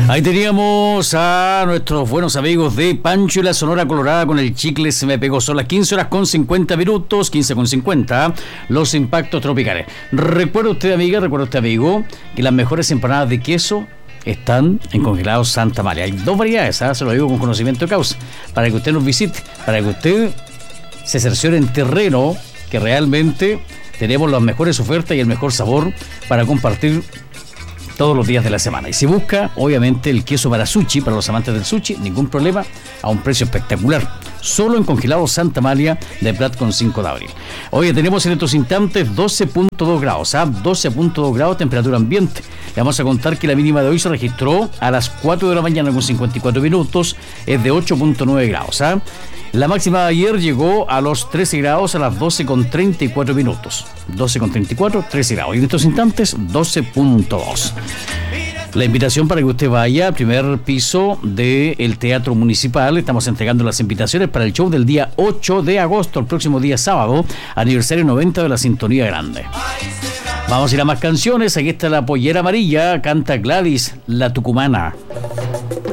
Ahí teníamos a nuestros buenos amigos de Pancho y la Sonora Colorada con el chicle se me pegó. Son las 15 horas con 50 minutos, 15 con 50, los impactos tropicales. Recuerda usted, amiga, recuerda usted, amigo, que las mejores empanadas de queso están en Congelados Santa Amalia. Hay dos variedades, se lo digo con conocimiento de causa, para que usted nos visite, para que usted se cerciore en terreno que realmente tenemos las mejores ofertas y el mejor sabor para compartir todos los días de la semana. Y si busca, obviamente, el queso para sushi, para los amantes del sushi, ningún problema, a un precio espectacular. Solo en Congelados Santa Amalia de Prat con 5 de abril. Hoy tenemos en estos instantes 12.2 grados, 12.2 grados temperatura ambiente. Le vamos a contar que la mínima de hoy se registró a las 4 de la mañana con 54 minutos, es de 8.9 grados. La máxima de ayer llegó a los 13 grados a las 12 con 34 minutos. 12 con 34, 13 grados. Y en estos instantes, 12.2. La invitación para que usted vaya al primer piso del Teatro Municipal. Estamos entregando las invitaciones para el show del día 8 de agosto, el próximo día sábado, aniversario 90 de la Sintonía Grande. Vamos a ir a más canciones. Aquí está La Pollera Amarilla, canta Gladys, la tucumana.